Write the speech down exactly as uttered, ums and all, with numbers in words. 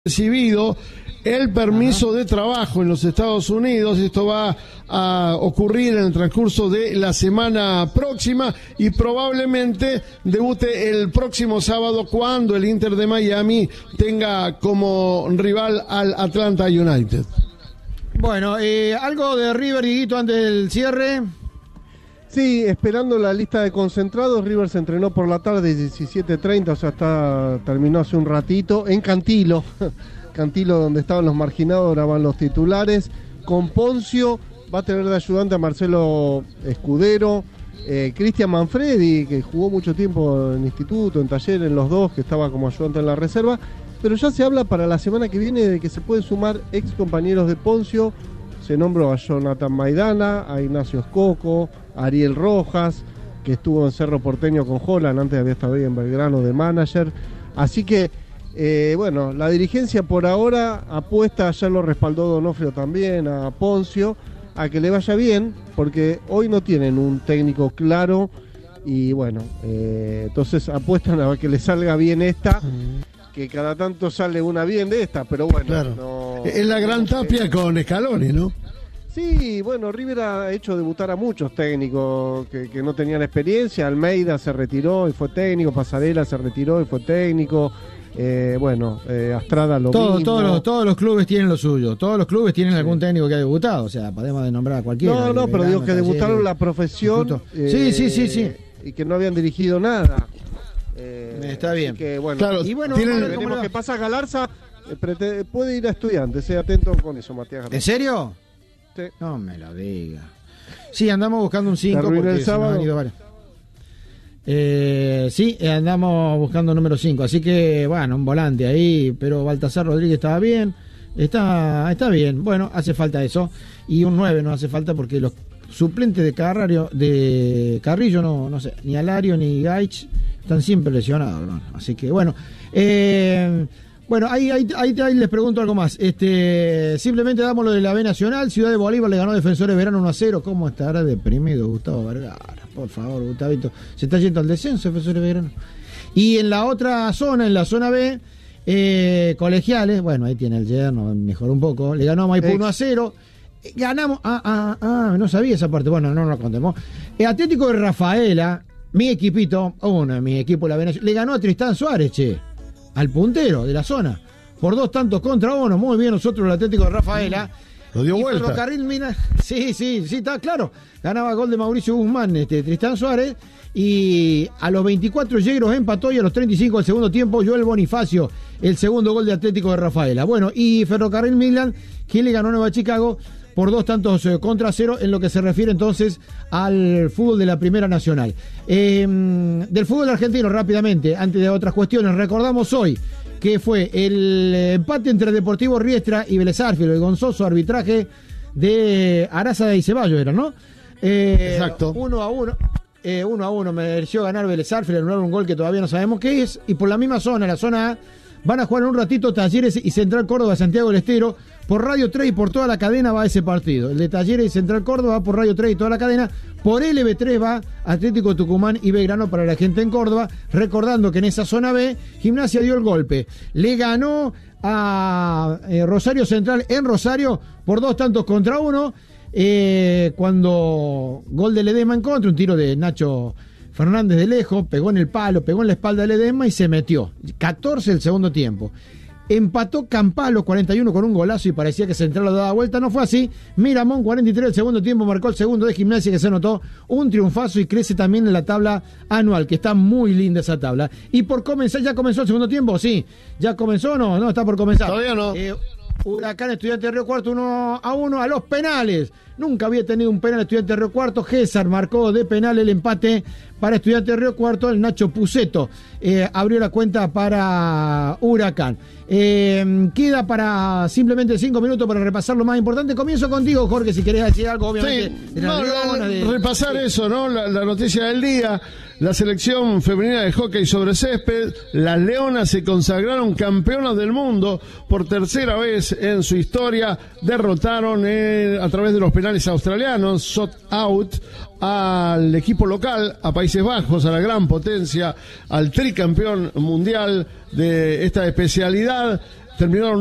recibido el permiso Ajá. de trabajo en los Estados Unidos. Esto va a ocurrir en el transcurso de la semana próxima y probablemente debute el próximo sábado cuando el Inter de Miami tenga como rival al Atlanta United. Bueno, eh, algo de River, Dieguito, antes del cierre. Sí, esperando la lista de concentrados. River se entrenó por la tarde, diecisiete treinta, o sea, está, terminó hace un ratito, en Cantilo. Cantilo, donde estaban los marginados, ahora van los titulares. Con Poncio va a tener de ayudante a Marcelo Escudero, eh, Cristian Manfredi, que jugó mucho tiempo en instituto, en taller, en los dos, que estaba como ayudante en la reserva. Pero ya se habla para la semana que viene de que se pueden sumar ex compañeros de Poncio. Se nombró a Jonathan Maidana, a Ignacio Escoco, a Ariel Rojas, que estuvo en Cerro Porteño con Holland, antes había estado ahí en Belgrano de manager. Así que, eh, bueno, la dirigencia por ahora apuesta, ya lo respaldó Donofrio también, a Poncio, a que le vaya bien, porque hoy no tienen un técnico claro y bueno, eh, entonces apuestan a que le salga bien esta. Que cada tanto sale una bien de esta, pero bueno. Claro. No, es la gran Tapia con Scaloni, ¿no? Sí, bueno, River ha hecho debutar a muchos técnicos que, que no tenían experiencia. Almeida se retiró y fue técnico, Pasarela se retiró y fue técnico. Eh, bueno, eh, Astrada lo Todo, mismo. Todos los, todos los clubes tienen lo suyo. Todos los clubes tienen sí. algún técnico que ha debutado. O sea, podemos nombrar a cualquiera. No, no, pero digo que debutaron la profesión. Eh, sí, sí, sí, sí. Y que no habían dirigido nada. Eh, Está bien. Que, bueno, claro, y bueno, tienen, veremos qué pasa. Galarza eh, puede ir a Estudiantes, sea atento con eso, Matías Galarza. ¿En serio? Sí. No me lo diga. Sí, andamos buscando un cinco porque el sábado. Se nos han ido varios. Eh, sí, andamos buscando número cinco, así que bueno, un volante ahí, pero Baltasar Rodríguez estaba bien, está, está bien, bueno, hace falta eso, y un nueve no hace falta porque los suplentes de Carrillo, de Carrillo no, no sé, ni Alario ni Gaich están siempre lesionados, hermano. Así que bueno, eh, bueno, ahí, ahí, ahí, ahí les pregunto algo más. Este, simplemente damos lo de la B Nacional. Ciudad de Bolívar le ganó a Defensores Verano uno a cero. ¿Cómo estará deprimido Gustavo Vergara? Por favor, Gustavito. Se está yendo al descenso Defensores Verano. Y en la otra zona, en la zona B, eh, Colegiales, bueno, ahí tiene el yerno, mejoró un poco. Le ganó a Maipú uno a cero. Ganamos, ah, ah, ah, no sabía esa parte. Bueno, no nos contemos. El Atlético de Rafaela, mi equipito, uno de mi equipo, la B Nacional, le ganó a Tristán Suárez, che. Al puntero de la zona, por dos tantos contra uno. Muy bien nosotros, el Atlético de Rafaela. Lo dio y vuelta. Ferrocarril, mira, sí, sí, sí, está claro. Ganaba gol de Mauricio Guzmán, este, Tristán Suárez. Y a los veinticuatro Yegros empató y a los treinta y cinco del segundo tiempo Joel Bonifacio, el segundo gol de Atlético de Rafaela. Bueno, y Ferrocarril Midland, que le ganó a Nueva Chicago por dos tantos eh, contra cero en lo que se refiere entonces al fútbol de la Primera Nacional. Eh, del fútbol argentino, rápidamente, antes de otras cuestiones, recordamos hoy que fue el empate entre Deportivo Riestra y Vélez Sarsfield, el gonzoso arbitraje de Araza y Ceballos, era, ¿no? Eh, Exacto. Uno a uno. Eh, uno a uno mereció ganar Vélez Sarsfield, anular un gol que todavía no sabemos qué es, y por la misma zona, la zona A, van a jugar en un ratito Talleres y Central Córdoba, Santiago del Estero. Por Radio tres y por toda la cadena va ese partido. El de Talleres y Central Córdoba va por Radio tres y toda la cadena. Por L B tres va Atlético Tucumán y Belgrano para la gente en Córdoba. Recordando que en esa zona B, Gimnasia dio el golpe. Le ganó a eh, Rosario Central en Rosario por dos tantos contra uno. Eh, cuando gol de Ledesma en contra, un tiro de Nacho Fernández de lejos, pegó en el palo, pegó en la espalda de Ledesma y se metió. catorce el segundo tiempo. Empató Campalo cuarenta y uno con un golazo y parecía que Central lo daba vuelta. No fue así. Miramón cuarenta y tres el segundo tiempo marcó el segundo de Gimnasia, que se anotó un triunfazo y crece también en la tabla anual, que está muy linda esa tabla. Y por comenzar, ¿ya comenzó el segundo tiempo? Sí. ¿Ya comenzó o no? No, está por comenzar. Todavía no. Eh, Huracán Estudiantes de Río Cuarto uno a uno a los penales. Nunca había tenido un penal Estudiantes de Río Cuarto. Gésar marcó de penal el empate para Estudiantes de Río Cuarto. El Nacho Puceto eh, abrió la cuenta para Huracán. Eh, queda para simplemente cinco minutos para repasar lo más importante. Comienzo contigo, Jorge, si querés decir algo, obviamente. Sí, de la no, Leona, de... repasar eso, ¿no? La, la noticia del día. La selección femenina de hockey sobre césped, las Leonas se consagraron campeonas del mundo por tercera vez en su historia. Derrotaron eh, a través de los penales australianos, shot out, al equipo local, a Países Bajos, a la gran potencia, al tricampeón mundial de esta especialidad. terminaron